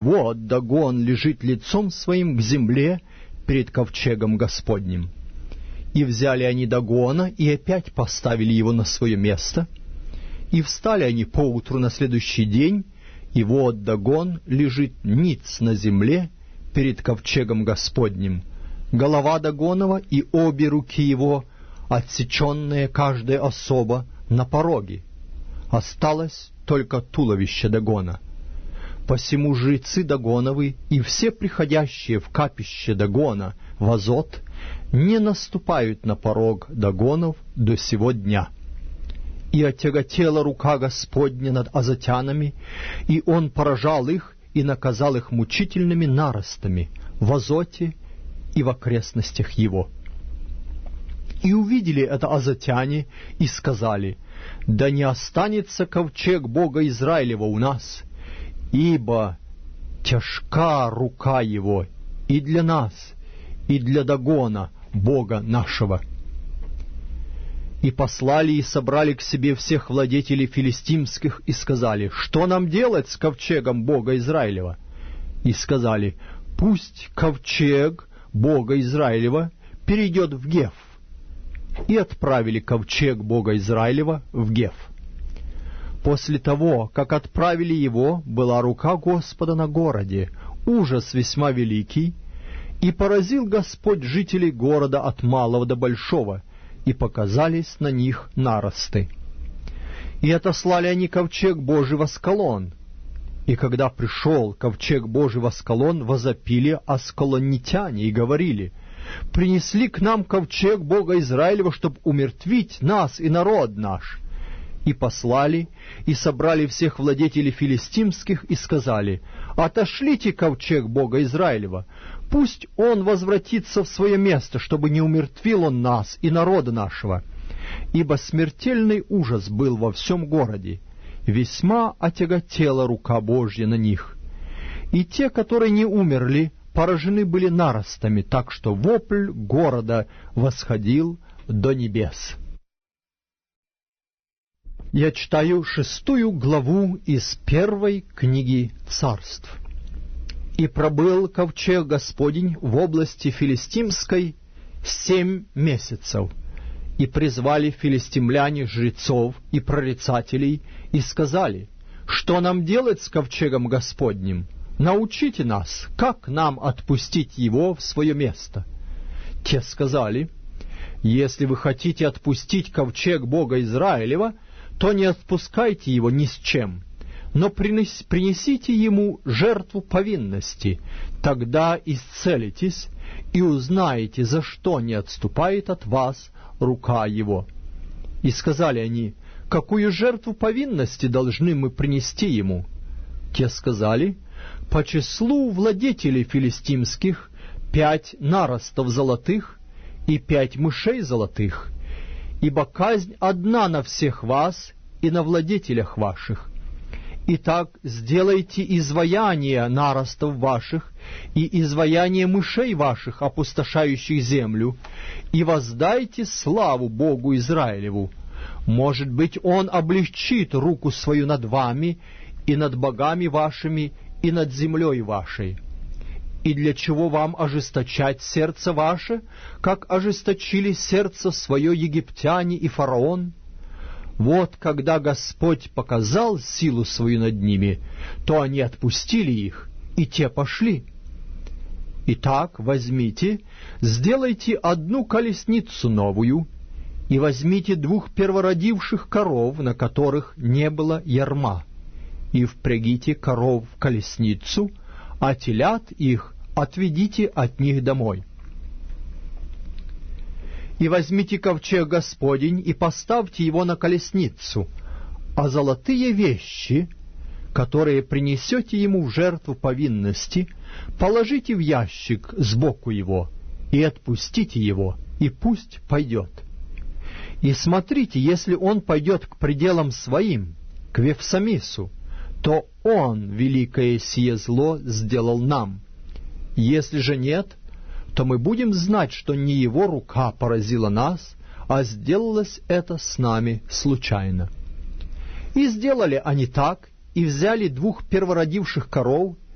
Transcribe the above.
вот Дагон лежит лицом своим к земле перед ковчегом Господним. И взяли они Дагона, и опять поставили его на свое место. И встали они поутру на следующий день, и вот Дагон лежит ниц на земле перед ковчегом Господним. Голова Дагонова и обе руки его, отсеченные каждая особа, на пороге. Осталось только туловище Дагона. Посему жрецы Дагоновы и все приходящие в капище Дагона в Азот не наступают на порог Дагонов до сего дня. И отяготела рука Господня над азотянами, и он поражал их и наказал их мучительными наростами в Азоте и в окрестностях его. И увидели это азотяне и сказали: да не останется ковчег Бога Израилева у нас, ибо тяжка рука его и для нас, и для Дагона, Бога нашего. И послали и собрали к себе всех владетелей филистимских и сказали: что нам делать с ковчегом Бога Израилева? И сказали: пусть ковчег Бога Израилева перейдет в Геф. И отправили ковчег Бога Израилева в Геф. После того, как отправили его, была рука Господа на городе, ужас весьма великий, и поразил Господь жителей города от малого до большого, и показались на них наросты. И отослали они ковчег Божий в Аскалон. И когда пришел ковчег Божий в Аскалон, возопили аскалонитяне и говорили: принесли к нам ковчег Бога Израилева, чтоб умертвить нас и народ наш. И послали, и собрали всех владетелей филистимских, и сказали: отошлите ковчег Бога Израилева, пусть он возвратится в свое место, чтобы не умертвил он нас и народа нашего. Ибо смертельный ужас был во всем городе, весьма отяготела рука Божья на них. И те, которые не умерли, поражены были наростами, так что вопль города восходил до небес. Я читаю 6 главу из 1 книги Царств. «И пробыл ковчег Господень в области филистимской 7 месяцев. И призвали филистимляне жрецов и прорицателей, и сказали: что нам делать с ковчегом Господним? Научите нас, как нам отпустить его в свое место. Те сказали: если вы хотите отпустить ковчег Бога Израилева, то не отпускайте его ни с чем, но принесите ему жертву повинности, тогда исцелитесь и узнаете, за что не отступает от вас рука его. И сказали они: какую жертву повинности должны мы принести ему? Те сказали: по числу владетелей филистимских 5 наростов золотых и 5 мышей золотых, ибо казнь одна на всех вас и на владетелях ваших. Итак, сделайте изваяние наростов ваших и изваяние мышей ваших, опустошающих землю, и воздайте славу Богу Израилеву. Может быть, Он облегчит руку свою над вами и над богами вашими и над землей вашей. И для чего вам ожесточать сердце ваше, как ожесточили сердце свое египтяне и фараон? Вот когда Господь показал силу свою над ними, то они отпустили их, и те пошли. Итак, возьмите, сделайте 1 колесницу новую, и возьмите 2 первородивших коров, на которых не было ярма, и впрягите коров в колесницу, а телят их отведите от них домой. И возьмите ковчег Господень и поставьте его на колесницу, а золотые вещи, которые принесете ему в жертву повинности, положите в ящик сбоку его и отпустите его, и пусть пойдет. И смотрите, если он пойдет к пределам своим, к Вефсамису, то он великое сие зло сделал нам. Если же нет, то мы будем знать, что не его рука поразила нас, а сделалось это с нами случайно. И сделали они так, и взяли 2 первородивших коров